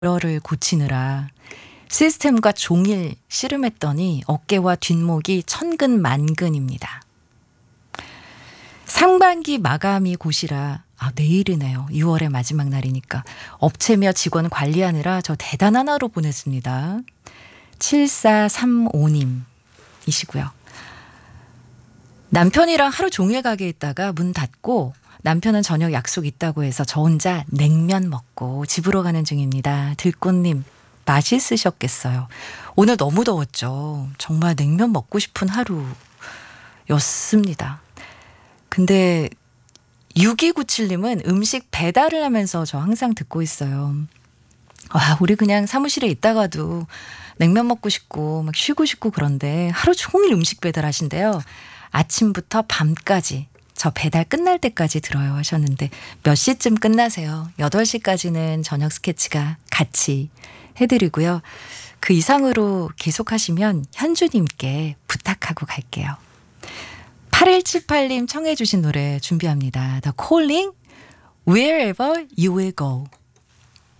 에러를 고치느라 시스템과 종일 씨름했더니 어깨와 뒷목이 천근만근입니다. 상반기 마감이 곧이라 내일이네요. 6월의 마지막 날이니까 업체며 직원 관리하느라 저 대단한 하루 보냈습니다. 7435님이시고요. 남편이랑 하루 종일 가게에 있다가 문 닫고 남편은 저녁 약속 있다고 해서 저 혼자 냉면 먹고 집으로 가는 중입니다. 들꽃님 맛있으셨겠어요. 오늘 너무 더웠죠. 정말 냉면 먹고 싶은 하루였습니다. 근데 6297님은 음식 배달을 하면서 저 항상 듣고 있어요. 와, 우리 그냥 사무실에 있다가도 냉면 먹고 싶고 막 쉬고 싶고 그런데 하루 종일 음식 배달하신대요. 아침부터 밤까지 저 배달 끝날 때까지 들어요 하셨는데 몇 시쯤 끝나세요? 8시까지는 저녁 스케치가 같이 해드리고요. 그 이상으로 계속하시면 현주님께 부탁하고 갈게요. 8178님 청해 주신 노래 준비합니다. The Calling, Wherever You Will Go.